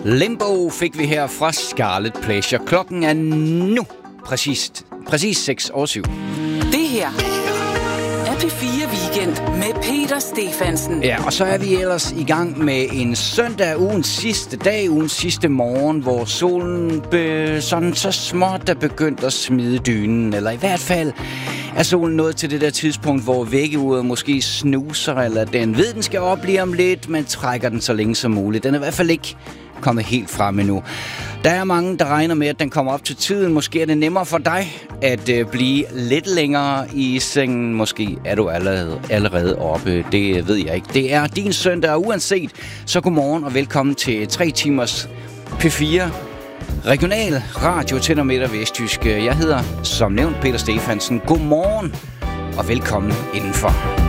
Limbo fik vi her fra Scarlet Pleasure. Klokken er nu præcis 6:07. Det her er P4 Weekend med Peter Stefansen. Ja, og så er vi ellers i gang med en søndag, ugens sidste dag, ugens sidste morgen, hvor solen sådan så småt er begyndt at smide dynen. Eller i hvert fald er solen nået til det der tidspunkt, hvor vækkeuret måske snuser, eller den ved, den skal op lige om lidt, men trækker den så længe som muligt. Den er i hvert fald ikke kommet helt frem endnu. Der er mange, der regner med, at den kommer op til tiden. Måske er det nemmere for dig at blive lidt længere i sengen. Måske er du allerede oppe. Det ved jeg ikke. Det er din søndag, og uanset, så godmorgen og velkommen til 3 timers P4 Regional Radio til og midt- og vestjysk. Jeg hedder, som nævnt, Peter Stefansen. Godmorgen og velkommen indenfor.